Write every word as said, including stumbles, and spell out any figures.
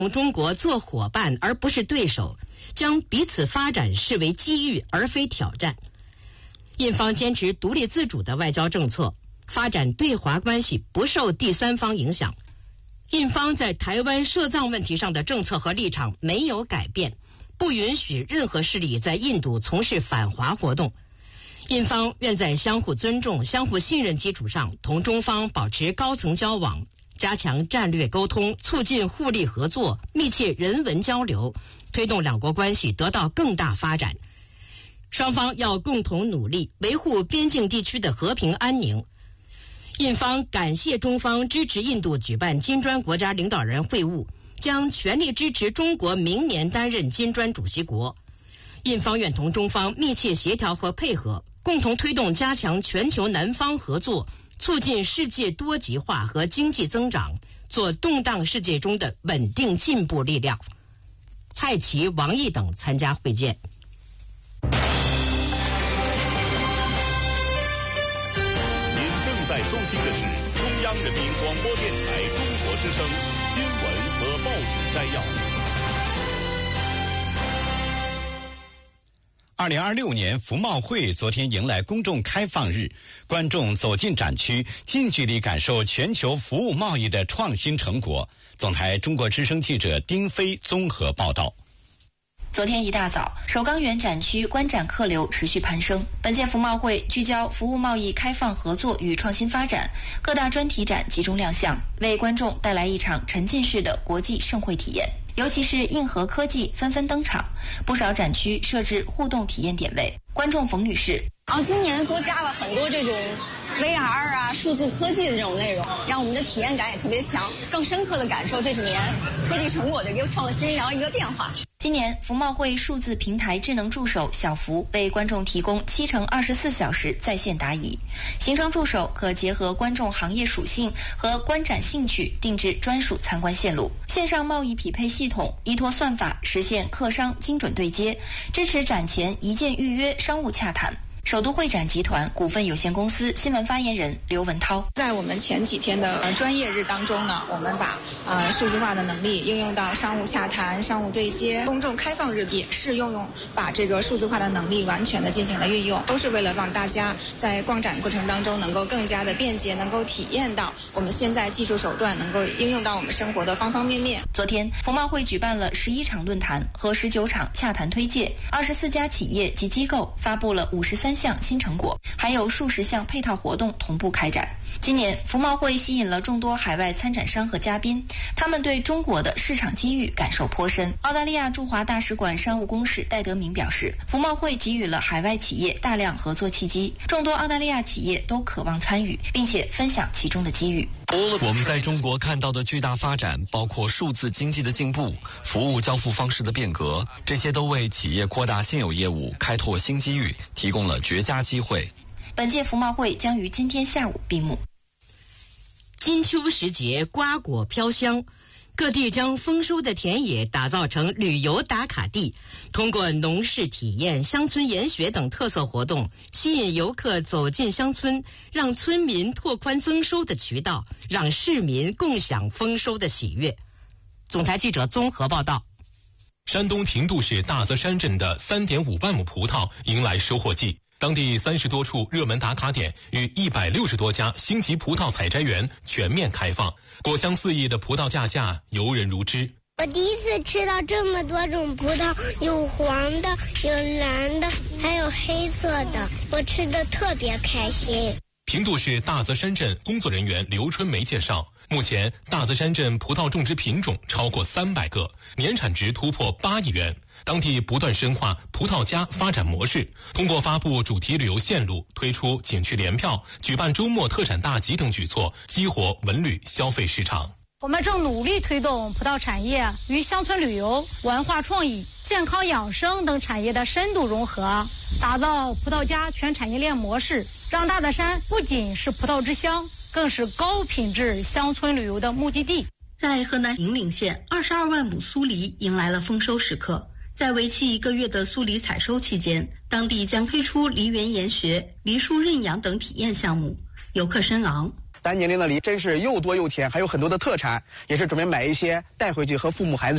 中国做伙伴而不是对手，将彼此发展视为机遇而非挑战。印方坚持独立自主的外交政策，发展对华关系不受第三方影响。印方在台湾涉藏问题上的政策和立场没有改变，不允许任何势力在印度从事反华活动。印方愿在相互尊重、相互信任基础上，同中方保持高层交往，加强战略沟通，促进互利合作，密切人文交流，推动两国关系得到更大发展。双方要共同努力，维护边境地区的和平安宁。印方感谢中方支持印度举办金砖国家领导人会晤，将全力支持中国明年担任金砖主席国。印方愿同中方密切协调和配合，共同推动加强全球南方合作，促进世界多极化和经济增长，做动荡世界中的稳定进步力量。蔡奇、王毅等参加会见。 在收听的是中央人民广播电台中国之声新闻和报纸摘要。 二零二六年服贸会昨天迎来公众开放日，观众走进展区，近距离感受全球服务贸易的创新成果。总台中国之声记者丁飞综合报道。 昨天一大早，首钢园展区观展客流持续攀升。本届服贸会聚焦服务贸易开放合作与创新发展，各大专题展集中亮相，为观众带来一场沉浸式的国际盛会体验。尤其是硬核科技纷纷登场，不少展区设置互动体验点位。观众冯女士： 然后今年多加了很多这种 V R 啊、数字科技的这种内容，让我们的体验感也特别强，更深刻的感受这几年科技成果的一个创新，然后一个变化。 今年服贸会数字平台智能助手小福为观众提供七乘二十四小时在线答疑，行程助手可结合观众行业属性和观展兴趣定制专属参观线路。线上贸易匹配系统依托算法实现客商精准对接，支持展前一键预约商务洽谈。首都会展集团股份有限公司新闻发言人刘文涛： 在我们前几天的呃专业日当中呢，我们把呃数字化的能力应用到商务洽谈、商务对接。公众开放日也是用用把这个数字化的能力完全的进行了运用，都是为了让大家在逛展过程当中能够更加的便捷，能够体验到我们现在技术手段能够应用到我们生活的方方面面。 昨天，服贸会举办了十一场论坛和十九场洽谈推介，二十四家企业及机构发布了五十三项新成果，还有数十项配套活动同步开展。今年服贸会吸引了众多海外参展商和嘉宾，他们对中国的市场机遇感受颇深。澳大利亚驻华大使馆商务公使戴德明表示，服贸会给予了海外企业大量合作契机，众多澳大利亚企业都渴望参与，并且分享其中的机遇。 我们在中国看到的巨大发展，包括数字经济的进步、服务交付方式的变革，这些都为企业扩大现有业务、开拓新机遇提供了绝佳机会。 本届服贸会将于今天下午闭幕。 金秋时节，瓜果飘香，各地将丰收的田野打造成旅游打卡地，通过农事体验、乡村研学等特色活动，吸引游客走进乡村，让村民拓宽增收的渠道，让市民共享丰收的喜悦。总台记者综合报道。 山东平度市大泽山镇的 三点五万亩葡萄迎来收获季，当地三十多处热门打卡点与一百六十多家星级葡萄采摘园全面开放，果香四溢的葡萄架下游人如织。 我第一次吃到这么多种葡萄，有黄的，有蓝的，还有黑色的，我吃得特别开心。 平度市大泽山镇工作人员刘春梅介绍，目前大泽山镇葡萄种植品种超过三百个，年产值突破八亿元。当地不断深化葡萄加发展模式，通过发布主题旅游线路、推出景区联票、举办周末特产大集等举措，激活文旅消费市场。 我们正努力推动葡萄产业与乡村旅游、文化创意、健康养生等产业的深度融合，打造葡萄加全产业链模式，让大泽山不仅是葡萄之乡，更是高品质乡村旅游的目的地。 在河南银陵县，二十二万亩苏梨迎来了丰收时刻。在为期一个月的苏梨采收期间，当地将推出梨园研学、梨树认养等体验项目，游客深昂。 咱宁陵的梨真是又多又甜，还有很多的特产，也是准备买一些带回去和父母孩子